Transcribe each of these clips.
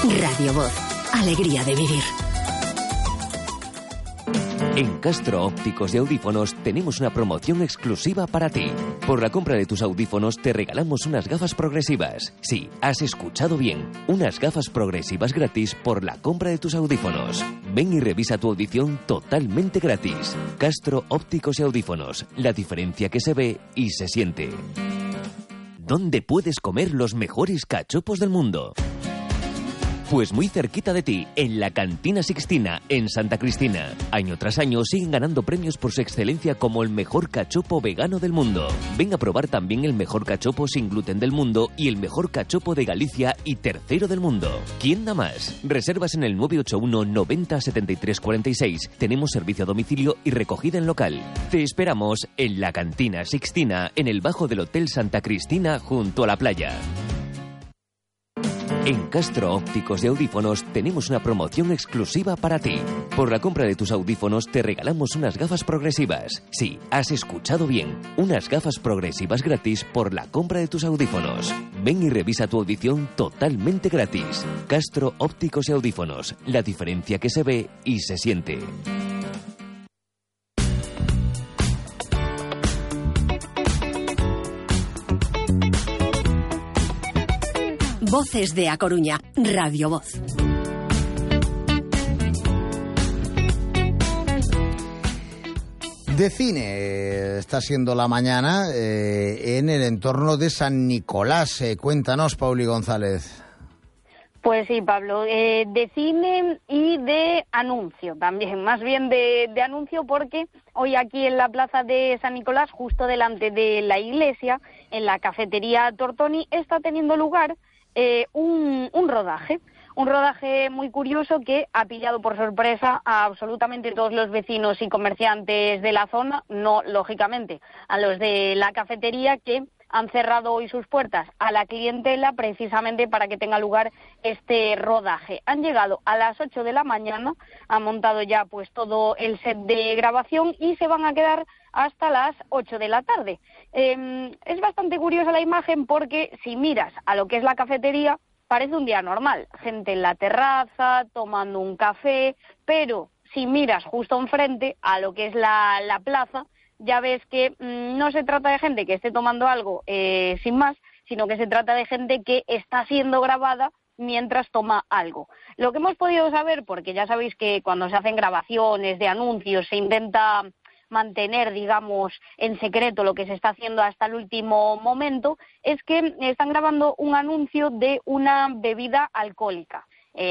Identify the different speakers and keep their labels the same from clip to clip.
Speaker 1: Radio Voz. Alegría de vivir.
Speaker 2: En Castro Ópticos y Audífonos tenemos una promoción exclusiva para ti. Por la compra de tus audífonos te regalamos unas gafas progresivas. Sí, has escuchado bien. Unas gafas progresivas gratis por la compra de tus audífonos. Ven y revisa tu audición totalmente gratis. Castro Ópticos y Audífonos. La diferencia que se ve y se siente. ¿Dónde puedes comer los mejores cachopos del mundo? Pues muy cerquita de ti, en la Cantina Sixtina, en Santa Cristina. Año tras año siguen ganando premios por su excelencia como el mejor cachopo vegano del mundo. Ven a probar también el mejor cachopo sin gluten del mundo y el mejor cachopo de Galicia y tercero del mundo. ¿Quién da más? Reservas en el 981 90 73 46. Tenemos servicio a domicilio y recogida en local. Te esperamos en la Cantina Sixtina, en el bajo del Hotel Santa Cristina, junto a la playa. En Castro Ópticos y Audífonos tenemos una promoción exclusiva para ti. Por la compra de tus audífonos te regalamos unas gafas progresivas. Sí, has escuchado bien. Unas gafas progresivas gratis por la compra de tus audífonos. Ven y revisa tu audición totalmente gratis. Castro Ópticos y Audífonos. La diferencia que se ve y se siente.
Speaker 1: Voces de A Coruña, Radio Voz.
Speaker 3: De cine está siendo la mañana en el entorno de San Nicolás. Cuéntanos, Pauli González.
Speaker 4: Pues sí, Pablo, de cine y de anuncio también, más bien de anuncio, porque hoy aquí en la plaza de San Nicolás, justo delante de la iglesia, en la cafetería Tortoni, está teniendo lugar un rodaje muy curioso que ha pillado por sorpresa a absolutamente todos los vecinos y comerciantes de la zona, no lógicamente a los de la cafetería, que han cerrado hoy sus puertas a la clientela precisamente para que tenga lugar este rodaje. Han llegado a las 8 de la mañana, han montado ya pues todo el set de grabación y se van a quedar hasta las 8 de la tarde. Es bastante curiosa la imagen porque si miras a lo que es la cafetería, parece un día normal, gente en la terraza, tomando un café, pero si miras justo enfrente a lo que es la plaza, ya ves que no se trata de gente que esté tomando algo sin más, sino que se trata de gente que está siendo grabada mientras toma algo. Lo que hemos podido saber, porque ya sabéis que cuando se hacen grabaciones de anuncios se intenta mantener, digamos, en secreto lo que se está haciendo hasta el último momento, es que están grabando un anuncio de una bebida alcohólica,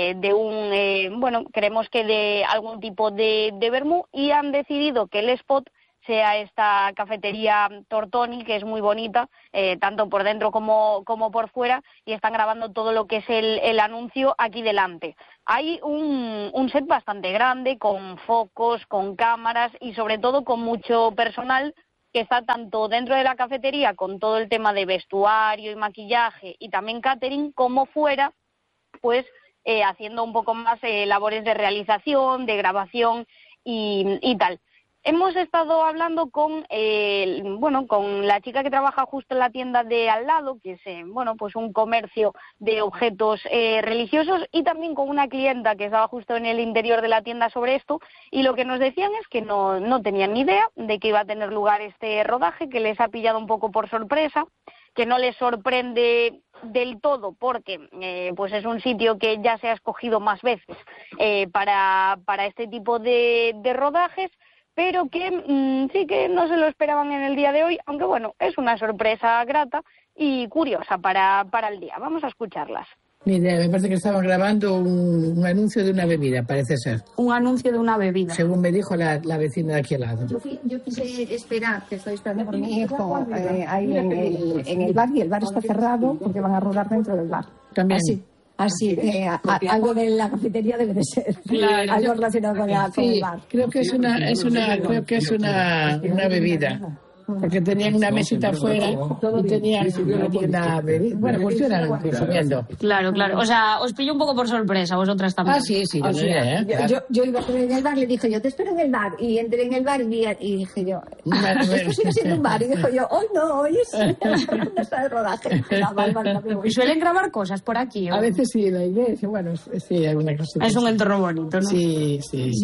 Speaker 4: creemos que de algún tipo de vermú, y han decidido que el spot sea esta cafetería Tortoni, que es muy bonita, tanto por dentro como por fuera, y están grabando todo lo que es el anuncio aquí delante. Hay un set bastante grande, con focos, con cámaras y sobre todo con mucho personal que está tanto dentro de la cafetería con todo el tema de vestuario y maquillaje y también catering, como fuera, pues haciendo un poco más labores de realización, de grabación y tal. Hemos estado hablando con la chica que trabaja justo en la tienda de al lado, que es pues un comercio de objetos religiosos, y también con una clienta que estaba justo en el interior de la tienda sobre esto, y lo que nos decían es que no tenían ni idea de que iba a tener lugar este rodaje, que les ha pillado un poco por sorpresa, que no les sorprende del todo porque pues es un sitio que ya se ha escogido más veces para este tipo de rodajes, pero que sí que no se lo esperaban en el día de hoy, aunque bueno, es una sorpresa grata y curiosa para el día. Vamos a escucharlas.
Speaker 5: Ni idea, me parece que estaban grabando un anuncio de una bebida, parece ser.
Speaker 4: Un anuncio de una bebida.
Speaker 5: Según me dijo la vecina de aquí al lado.
Speaker 6: Yo quise esperar, que estoy esperando por mi hijo ahí en el bar, y el bar está cerrado porque van a rodar dentro del bar.
Speaker 5: También.
Speaker 6: Así, algo de la cafetería debe de ser.
Speaker 5: Claro.
Speaker 6: Algo relacionado con el bar.
Speaker 5: Creo que es una bebida. porque tenían una mesita afuera y tenían una tienda, bueno, pues yo era comiendo.
Speaker 7: Claro. O sea, os pillo un poco por sorpresa, vosotras también.
Speaker 5: Sí,
Speaker 6: yo iba a comer en el bar, le dije yo, te espero en el bar, y entré en el bar y dije yo, esto sigue siendo un bar, y dijo yo, hoy no, hoy es una sala de rodaje.
Speaker 7: ¿Y suelen grabar cosas por aquí? ¿O?
Speaker 5: A veces sí, la iglesia, bueno, sí, alguna cosa.
Speaker 7: Es un entorno bonito, ¿no?
Speaker 5: Sí.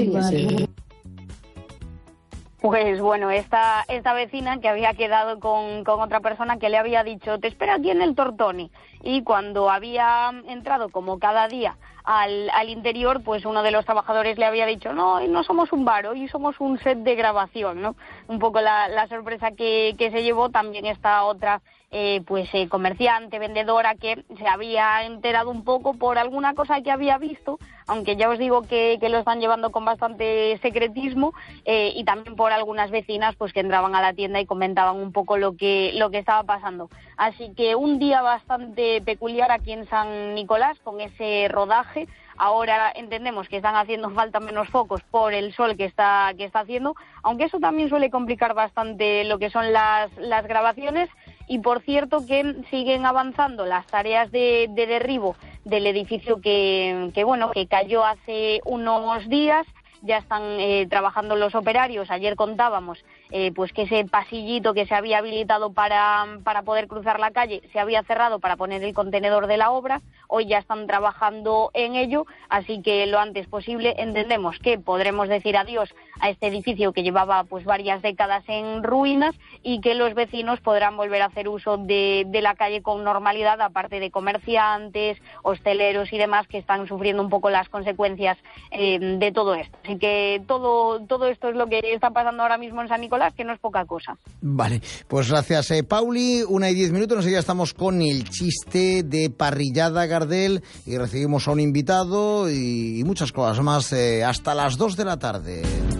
Speaker 4: Pues bueno, esta vecina que había quedado con otra persona que le había dicho, te espero aquí en el Tortoni. Y cuando había entrado, como cada día, al interior, pues uno de los trabajadores le había dicho, no somos un bar, hoy somos un set de grabación, ¿no? Un poco la sorpresa que se llevó también esta otra comerciante, vendedora, que se había enterado un poco por alguna cosa que había visto, aunque ya os digo que lo están llevando con bastante secretismo, y también por algunas vecinas pues que entraban a la tienda y comentaban un poco lo que estaba pasando. Así que un día bastante peculiar aquí en San Nicolás, con ese rodaje. Ahora entendemos que están haciendo falta menos focos por el sol que está haciendo, aunque eso también suele complicar bastante lo que son las grabaciones. Y por cierto que siguen avanzando las tareas de derribo del edificio que cayó hace unos días. Ya están trabajando los operarios. Ayer contábamos que ese pasillito que se había habilitado para poder cruzar la calle se había cerrado para poner el contenedor de la obra. Hoy ya están trabajando en ello, así que lo antes posible entendemos que podremos decir adiós a este edificio que llevaba pues varias décadas en ruinas y que los vecinos podrán volver a hacer uso de la calle con normalidad, aparte de comerciantes, hosteleros y demás que están sufriendo un poco las consecuencias de todo esto. Así que todo esto es lo que está pasando ahora mismo en San Nicolás, que no es poca cosa.
Speaker 3: Vale, pues gracias, Pauli. 1:10, nosotros ya estamos con el chiste de parrillada Gardel y recibimos a un invitado y muchas cosas más hasta las 2 de la tarde.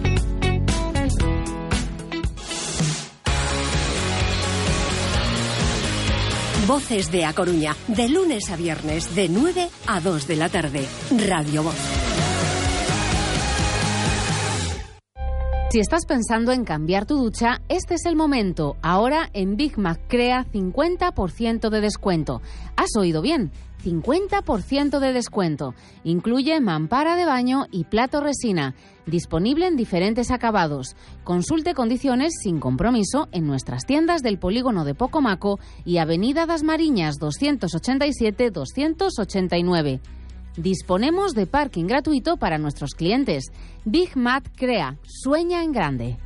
Speaker 1: Voces de A Coruña, de lunes a viernes, de 9 a 2 de la tarde. Radio Voz.
Speaker 8: Si estás pensando en cambiar tu ducha, este es el momento. Ahora en Big Mac Crea 50% de descuento. ¿Has oído bien? 50% de descuento. Incluye mampara de baño y plato resina. Disponible en diferentes acabados. Consulte condiciones sin compromiso en nuestras tiendas del polígono de Pocomaco y Avenida das Mariñas 287-289. Disponemos de parking gratuito para nuestros clientes. Big Mac Crea. Sueña en grande.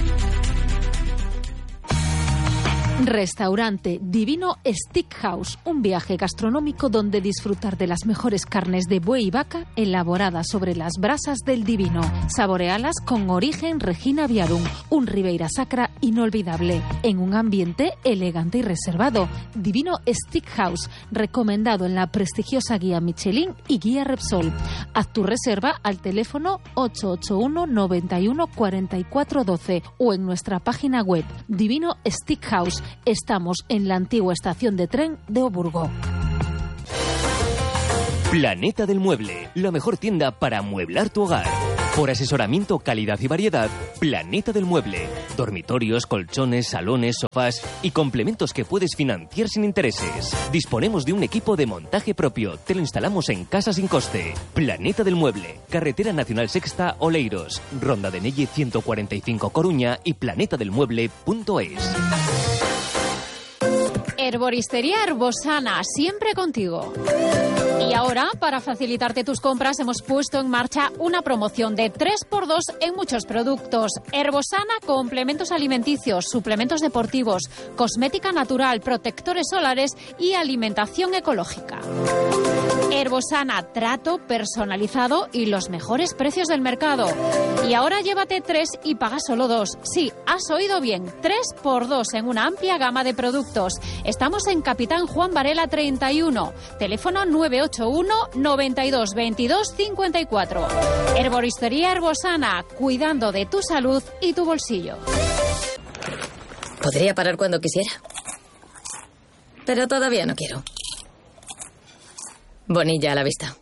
Speaker 9: Restaurante Divino Steakhouse, un viaje gastronómico donde disfrutar de las mejores carnes de buey y vaca elaboradas sobre las brasas del Divino. Saborealas con origen Regina Viarum, un Ribeira Sacra inolvidable, en un ambiente elegante y reservado. Divino Steakhouse, recomendado en la prestigiosa guía Michelin y guía Repsol. Haz tu reserva al teléfono 881 91 44 12 o en nuestra página web Divino Steakhouse. Estamos en la antigua estación de tren de Oburgo.
Speaker 2: Planeta del Mueble, la mejor tienda para amueblar tu hogar. Por asesoramiento, calidad y variedad, Planeta del Mueble. Dormitorios, colchones, salones, sofás y complementos que puedes financiar sin intereses. Disponemos de un equipo de montaje propio. Te lo instalamos en casa sin coste. Planeta del Mueble. Carretera Nacional Sexta, Oleiros. Ronda de Nelle 145 Coruña y planetadelmueble.es.
Speaker 9: Herboristería Herbosana, siempre contigo. Y ahora, para facilitarte tus compras, hemos puesto en marcha una promoción de 3x2 en muchos productos. Herbosana, complementos alimenticios, suplementos deportivos, cosmética natural, protectores solares y alimentación ecológica. Herbosana, trato personalizado y los mejores precios del mercado. Y ahora llévate 3 y paga solo 2. Sí, has oído bien, 3x2 en una amplia gama de productos. Estamos en Capitán Juan Varela 31, teléfono 981 92 22 54. Herboristería Herbosana, cuidando de tu salud y tu bolsillo.
Speaker 10: Podría parar cuando quisiera, pero todavía no quiero. Bonilla a la vista.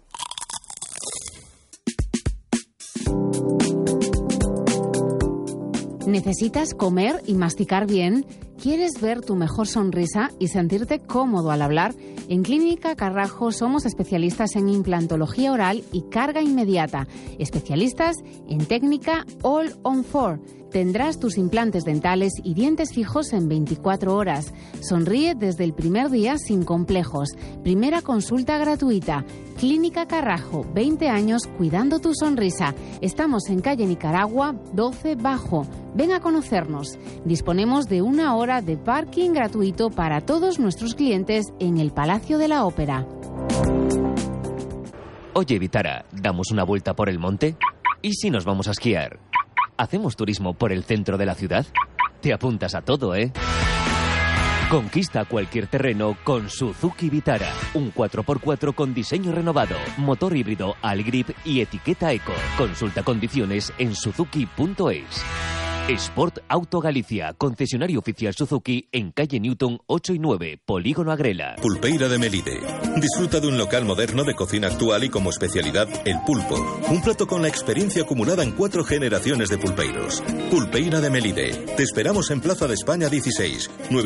Speaker 8: ¿Necesitas comer y masticar bien? ¿Quieres ver tu mejor sonrisa y sentirte cómodo al hablar? En Clínica Carrajo somos especialistas en implantología oral y carga inmediata. Especialistas en técnica All on 4. Tendrás tus implantes dentales y dientes fijos en 24 horas. Sonríe desde el primer día sin complejos. Primera consulta gratuita. Clínica Carrajo, 20 años cuidando tu sonrisa. Estamos en calle Nicaragua, 12 Bajo. Ven a conocernos. Disponemos de 1 hora de parking gratuito para todos nuestros clientes en el Palacio de la Ópera.
Speaker 2: Oye, Vitara, ¿damos una vuelta por el monte? ¿Y si nos vamos a esquiar? ¿Hacemos turismo por el centro de la ciudad? Te apuntas a todo, ¿eh? Conquista cualquier terreno con Suzuki Vitara. Un 4x4 con diseño renovado, motor híbrido Allgrip y etiqueta Eco. Consulta condiciones en suzuki.es. Sport Auto Galicia, concesionario oficial Suzuki en calle Newton 8 y 9, Polígono Agrela.
Speaker 11: Pulpeira de Melide. Disfruta de un local moderno de cocina actual y como especialidad el pulpo. Un plato con la experiencia acumulada en 4 generaciones de pulpeiros. Pulpeira de Melide. Te esperamos en Plaza de España 16,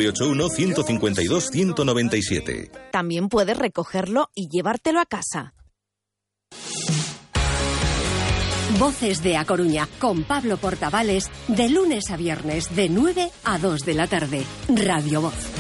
Speaker 11: 981-152-197.
Speaker 12: También puedes recogerlo y llevártelo a casa.
Speaker 1: Voces de A Coruña, con Pablo Portavales, de lunes a viernes, de 9 a 2 de la tarde. Radio Voz.